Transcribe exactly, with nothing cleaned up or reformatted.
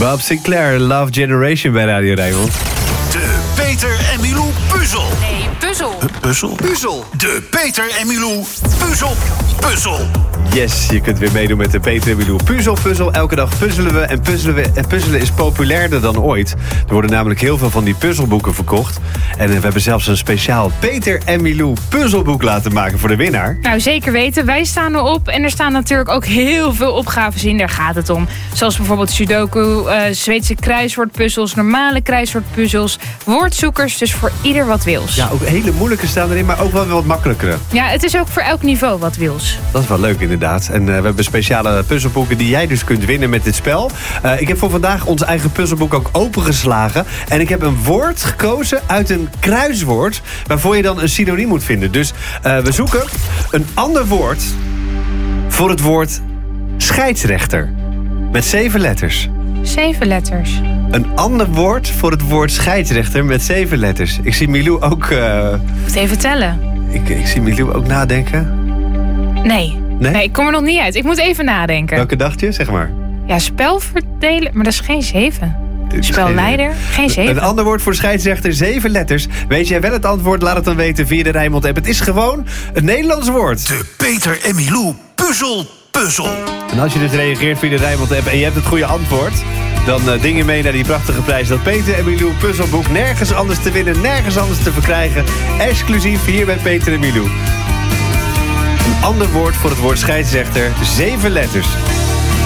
Bob Sinclair, Love Generation bij Radio Rijnmond. De Peter en Milou puzzel. Nee, puzzel. Uh, puzzel? Puzzel. De Peter en Milou puzzel. Puzzel. Yes, je kunt weer meedoen met de Peter en Milou puzzel. Puzzel. Elke dag puzzelen we en puzzelen we. En puzzelen is populairder dan ooit. Er worden namelijk heel veel van die puzzelboeken verkocht. En we hebben zelfs een speciaal Peter en Milou puzzelboek laten maken voor de winnaar. Nou, zeker weten. Wij staan erop. En er staan natuurlijk ook heel veel opgaves in. Daar gaat het om. Zoals bijvoorbeeld Sudoku, uh, Zweedse kruiswoordpuzzels, normale kruiswoordpuzzels, woordzoekers. Dus voor ieder wat wils. Ja, ook hele moeilijke staan erin, maar ook wel wat makkelijkere. Ja, het is ook voor elk niveau wat wils. Dat is wel leuk inderdaad. En uh, we hebben speciale puzzelboeken die jij dus kunt winnen met dit spel. Uh, ik heb voor vandaag ons eigen puzzelboek ook opengeslagen. En ik heb een woord gekozen uit een kruiswoord waarvoor je dan een synoniem moet vinden. Dus uh, we zoeken een ander woord voor het woord scheidsrechter. Met zeven letters. Zeven letters. Een ander woord voor het woord scheidsrechter met zeven letters. Ik zie Milou ook... Uh, Moet even tellen. ik, ik zie Milou ook nadenken. Nee. Nee? Nee, ik kom er nog niet uit. Ik moet even nadenken. Welke dacht je? Zeg maar. Ja, spelverdelen. Maar dat is geen zeven. Dit is Spelleider. Geen zeven. Een ander woord voor scheidsrechter, zeven letters. Weet jij wel het antwoord? Laat het dan weten via de Rijnmond app. Het is gewoon een Nederlands woord. De Peter en Milou puzzel. Puzzel. En als je dus reageert via de Rijnmond app en je hebt het goede antwoord, dan uh, ding je mee naar die prachtige prijs. Dat Peter en Milou puzzelboek. Nergens anders te winnen, nergens anders te verkrijgen. Exclusief hier bij Peter en Milou. Een ander woord voor het woord scheidsrechter, zeven letters.